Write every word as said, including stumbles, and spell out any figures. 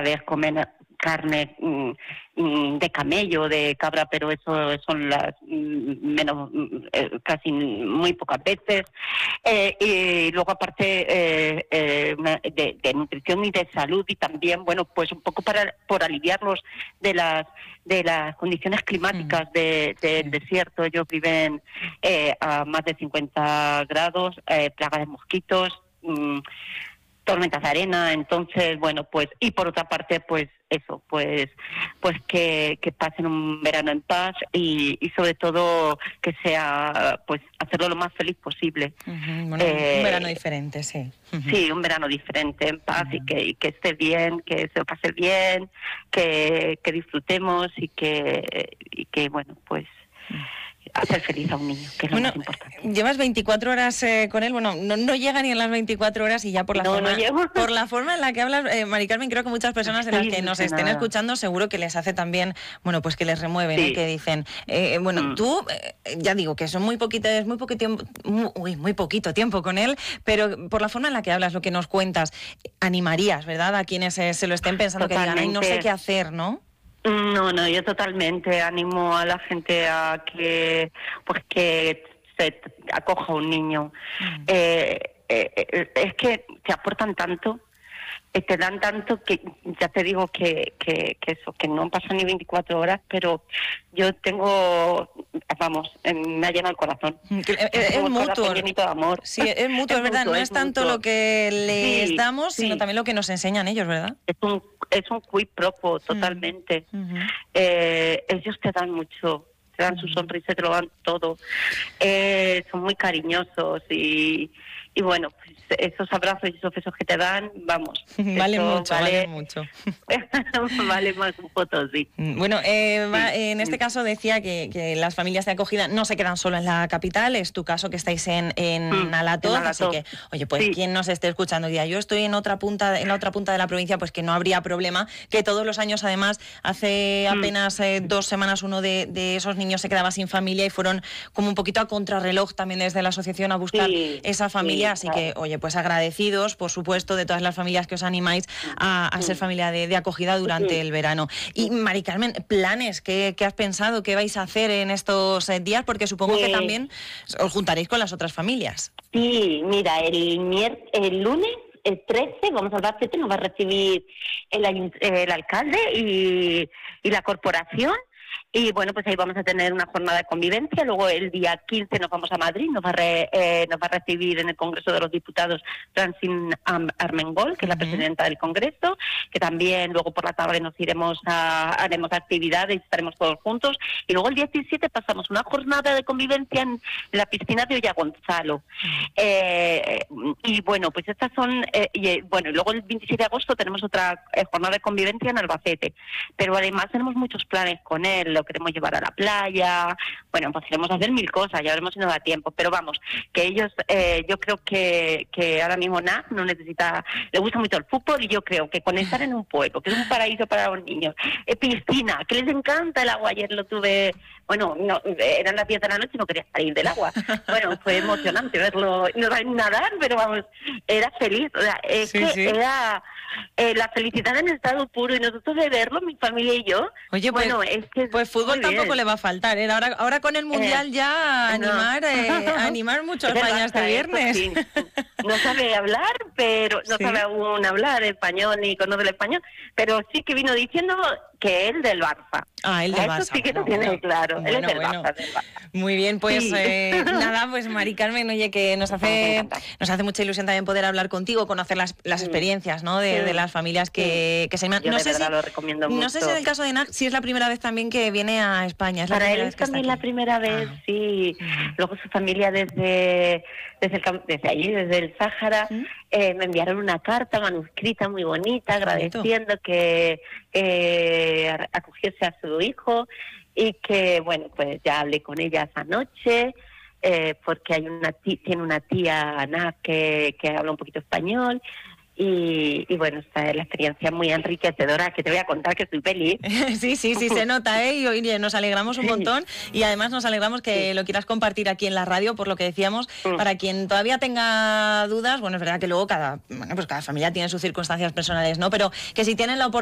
vez comen carne mm, de camello, de cabra, pero eso son las mm, menos, eh, casi muy pocas veces. Eh, y luego aparte eh, eh, de, de nutrición y de salud, y también, bueno, pues un poco para por aliviarlos de las de las condiciones climáticas mm. de, del sí. desierto. Ellos viven eh, a más de cincuenta grados, eh, plagas de mosquitos, mm, tormentas de arena. Entonces, bueno, pues, y por otra parte, pues eso, pues pues que, que pasen un verano en paz y, y sobre todo que sea, pues, hacerlo lo más feliz posible. Uh-huh. Bueno, eh, un verano diferente, sí. Uh-huh. Sí, un verano diferente, en paz, uh-huh. y, que, y que esté bien, que se lo pase bien, que, que disfrutemos y que, y que, bueno, pues... Uh-huh. hacer feliz a un niño, que es lo bueno, más importante. Llevas veinticuatro horas eh, con él, bueno, no, no llega ni en las veinticuatro horas y ya por la, no, forma, no por la forma en la que hablas, eh, Mari Carmen, creo que muchas personas de las que nos estén escuchando seguro que les hace también, bueno, pues que les remueven, sí. ¿eh? Que dicen, eh, bueno, mm. tú, eh, ya digo que son muy poquito, es muy poquito tiempo, muy, uy, muy poquito tiempo con él, pero por la forma en la que hablas, lo que nos cuentas, animarías, ¿verdad? A quienes eh, se lo estén pensando, totalmente. Que digan, ay, no sé qué hacer, ¿no? No, no, yo totalmente animo a la gente a que, pues que se acoja a un niño. Mm. Eh, eh, es que te aportan tanto, eh, te dan tanto que ya te digo que, que, que eso, que no pasan ni veinticuatro horas, pero yo tengo, vamos, me ha llenado el corazón. Es, es, es mutuo. Llenito de amor. Sí, es mutuo, es, es verdad, mutuo, no es, es tanto mutuo. Lo que les sí, damos, sí. sino también lo que nos enseñan ellos, ¿verdad? Es un es un quid pro quo, totalmente. Uh-huh. eh, ellos te dan mucho, te dan uh-huh. su sonrisa, te lo dan todo. Eh, son muy cariñosos y, y bueno, pues esos abrazos y esos besos que te dan, vamos. Vale mucho, vale, vale mucho. Vale más un Potosí. Bueno, eh, sí, va, en este sí. caso decía que, que las familias de acogida no se quedan solo en la capital, es tu caso que estáis en, en mm, Alatoz, en así que, oye, pues sí. quien nos esté escuchando diga, yo estoy en otra punta, en la otra punta de la provincia, pues que no habría problema, que todos los años, además, hace mm. apenas eh, dos semanas uno de, de esos niños se quedaba sin familia y fueron como un poquito a contrarreloj también desde la asociación a buscar sí, esa familia, sí, así claro. que, oye, pues agradecidos, por supuesto, de todas las familias que os animáis a, a ser familia de, de acogida durante el verano. Y, Mari Carmen, planes, ¿qué, qué has pensado? ¿Qué vais a hacer en estos eh, días? Porque supongo sí. que también os juntaréis con las otras familias. Sí, mira, el, mier- el lunes, el trece, vamos a dar fiesta, nos va a recibir el, el alcalde y, y la corporación. Y bueno, pues ahí vamos a tener una jornada de convivencia. Luego el día quince nos vamos a Madrid, nos va a, re, eh, nos va a recibir en el Congreso de los Diputados Francine Armengol, que es la presidenta del Congreso, que también luego por la tarde nos iremos a, haremos actividades, estaremos todos juntos. Y luego el diecisiete pasamos una jornada de convivencia en la piscina de Olla Gonzalo. Eh, y bueno, pues estas son, eh, y, bueno, y luego el veintisiete de agosto tenemos otra eh, jornada de convivencia en Albacete. Pero además tenemos muchos planes con él. Lo queremos llevar a la playa, bueno, pues queremos hacer mil cosas, ya veremos si nos da tiempo, pero vamos, que ellos, eh, yo creo que, que ahora mismo Nat no necesita, le gusta mucho el fútbol y yo creo que con estar en un pueblo, que es un paraíso para los niños, eh, piscina, que les encanta el agua, ayer lo tuve, bueno, no, eran las diez de la noche y no quería salir del agua, bueno, fue emocionante verlo, no saben nadar, pero vamos, era feliz, o sea, es sí, que sí. era... Eh, la felicidad en estado puro y nosotros de verlo, mi familia y yo. Oye, pues, bueno, es que pues fútbol tampoco bien. Le va a faltar, ¿eh? Ahora, ahora con el Mundial eh, ya animar, no. eh, animar mucho a España este viernes. Sí. No sabe hablar, pero no sí. sabe aún hablar español ni conoce el español, pero sí que vino diciendo que él del Barça. Ah, él del Barça. Eso sí que bueno, lo tiene bueno. claro. Bueno, él es del bueno. Barça, del Barça. Muy bien, pues sí. eh, nada, pues Mari Carmen, oye, que nos hace nos hace mucha ilusión también poder hablar contigo, conocer las, las sí. experiencias, ¿no? De, sí. de las familias que, sí. que se animan. Yo no de sé verdad si, lo recomiendo mucho. No sé si en el caso de Nat, si es la primera vez también que viene a España. Es la Para él es también la primera vez, ah. sí. Uh-huh. Luego su familia desde desde, el, desde allí, desde el Sáhara, ¿sí? eh, me enviaron una carta manuscrita muy bonita, agradeciendo que eh, acogiese a su hijo y que, bueno, pues ya hablé con ella esa noche, eh, porque hay una tía, tiene una tía, Ana, que, que habla un poquito español. Y, y bueno, esta es la experiencia muy enriquecedora que te voy a contar, que estoy feliz. Sí, sí, sí, se nota, ¿eh? Y oye, nos alegramos un montón y además nos alegramos que sí. lo quieras compartir aquí en la radio, por lo que decíamos, mm. para quien todavía tenga dudas. Bueno, es verdad que luego cada, bueno, pues cada familia tiene sus circunstancias personales, ¿no? Pero que si tienen la oportunidad